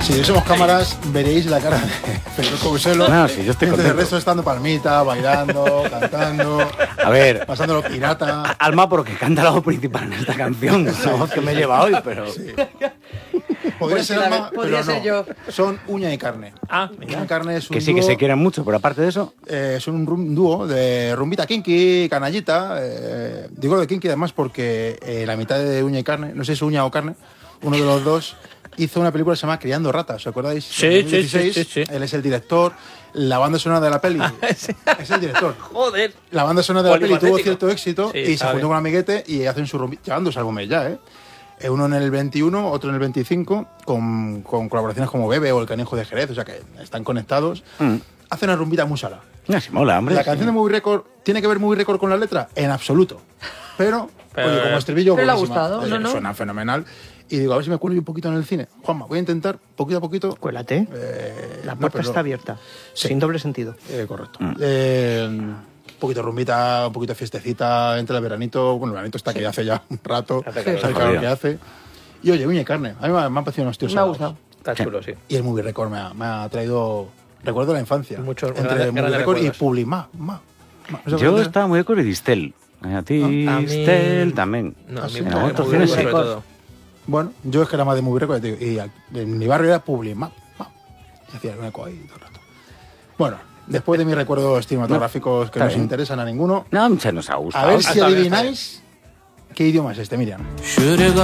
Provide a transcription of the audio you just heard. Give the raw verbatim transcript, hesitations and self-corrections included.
Si tuviésemos cámaras, veréis la cara de Federico Buselo. No, sí, yo estoy contento. El resto estando palmita, bailando, cantando. A ver. Pasándolo pirata. Alma, porque canta la voz principal en esta canción. Es la voz que me lleva hoy, pero. Sí. Podría Pues ser sí, Alma, podría pero no. ser yo. Son Uña y Carne. Ah, Uña y Carne es un Que sí, que dúo, se quieren mucho, pero aparte de eso. eh, son un rum- dúo de rumbita kinky, canallita. Eh, digo de kinky además porque eh, la mitad de Uña y Carne, no sé si es Uña o Carne, uno de los dos hizo una película que se llama Criando Ratas, ¿os acordáis? Sí, En sí, dos mil dieciséis, sí, sí, sí. Él es el director. La banda sonora de la peli es el director. Joder. La banda sonora de la peli tuvo Polifacético. cierto éxito Sí, y se está juntó bien. con Amiguete y hacen su rumbi, llevan dos álbumes ya, ¿eh? Eh, Uno en el veintiuno, otro en el veinticinco, con, con colaboraciones como Bebe o El Canijo de Jerez, o sea que están conectados. Mm. Hacen una rumbita muy sala. No, sí mola, hombre. La sí. canción de Movie Record tiene que ver Movie Record con la letra, en absoluto. Pero, Pero- oye, como estribillo, Pero le ha buenísima. gustado, Eh, ¿no, no? Suena fenomenal. Y digo, a ver si me cuelo yo un poquito en el cine. Juanma, voy a intentar, poquito a poquito. Cuélate. eh, La no, puerta pero- está abierta. Sí. Sin doble sentido. Eh, correcto. Eh, un poquito rumbita, un poquito fiestecita, entre el veranito. Bueno, el veranito está que ya hace ya un rato. Hace Sabe calor. el calor que hace. Y oye, Uña y Carne. A mí me, me han parecido unos tíos Me ha salados. gustado. Está chulo, sí. Y el Movie Record me ha, me ha traído recuerdo de la infancia. Muchos entre grandes- Movie grandes Record y recuerdos. Publi. Ma, ma, ma. ¿Eso Yo qué estaba muy de acuerdo y Distel. A ti, A mí- Distel también. No, a mí sí, me no, gusta otros muy cines sobre sí. todo. Bueno, yo es que era más de Movie Record tío, y al- en mi barrio era Publi. Ma, ma. Y hacía un eco ahí todo el rato. Bueno, después de mis recuerdos cinematográficos que está no os bien. interesan a ninguno, No, se nos ha gustado. a ver está si bien, está adivináis qué idioma es este, Miriam. Should've